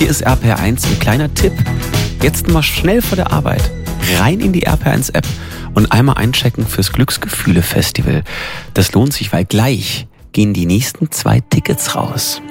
Hier ist RPR1 ein kleiner Tipp. Jetzt mal schnell vor der Arbeit rein in die RPR1-App und einmal einchecken fürs Glücksgefühle-Festival. Das lohnt sich, weil gleich gehen die nächsten 2 Tickets raus.